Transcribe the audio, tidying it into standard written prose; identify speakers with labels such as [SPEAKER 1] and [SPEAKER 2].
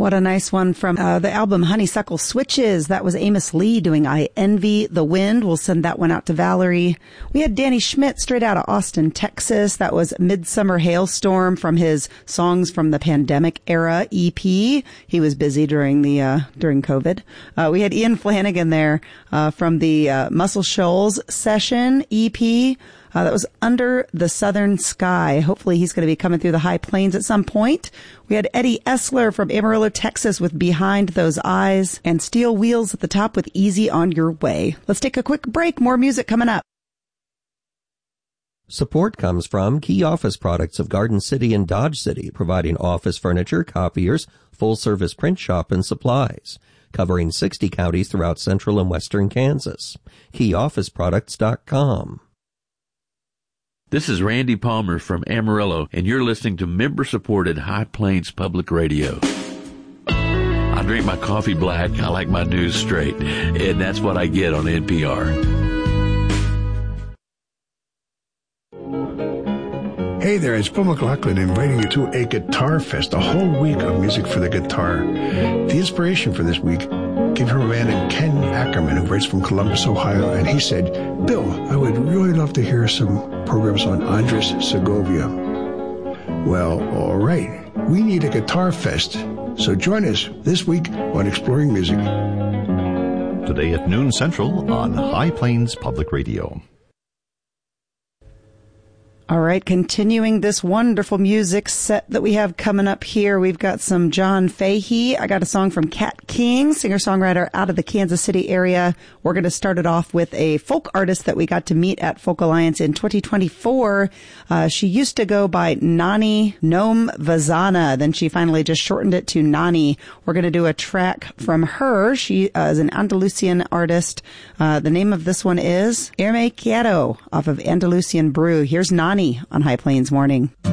[SPEAKER 1] What a nice one from the album Honeysuckle Switches. That was Amos Lee doing I Envy the Wind. We'll send that one out to Valerie. We had Danny Schmidt straight out of Austin, Texas. That was Midsummer Hailstorm from his Songs from the Pandemic Era EP. He was busy during COVID. We had Ian Flanagan there from the Muscle Shoals Session EP. That was Under the Southern Sky. Hopefully he's going to be coming through the High Plains at some point. We had Eddie Essler from Amarillo, Texas with Behind Those Eyes, and Steel Wheels at the top with Easy on Your Way. Let's take a quick break. More music coming up.
[SPEAKER 2] Support comes from Key Office Products of Garden City and Dodge City, providing office furniture, copiers, full-service print shop, and supplies, covering 60 counties throughout central and western Kansas. KeyOfficeProducts.com.
[SPEAKER 3] This is Randy Palmer from Amarillo, and you're listening to member-supported High Plains Public Radio. I drink my coffee black. I like my news straight, and that's what I get on NPR.
[SPEAKER 4] Hey there, it's Bill McLaughlin inviting you to a Guitar Fest, a whole week of music for the guitar. The inspiration for this week came from a man named Ken Ackerman, who writes from Columbus, Ohio, and he said, Bill, I would really love to hear some programs on Andres Segovia. Well, all right. We need a Guitar Fest, so join us this week on Exploring Music.
[SPEAKER 5] Today at noon Central on High Plains Public Radio.
[SPEAKER 1] All right, continuing this wonderful music set that we have coming up here, we've got some John Fahey. I got a song from Kat King, singer-songwriter out of the Kansas City area. We're going to start it off with a folk artist that we got to meet at Folk Alliance in 2024. She used to go by Nani Nome Vazana. Then she finally just shortened it to Nani. We're going to do a track from her. She is an Andalusian artist. The name of this one is Irme Quiero off of Andalusian Brew. Here's Nani on High Plains Morning.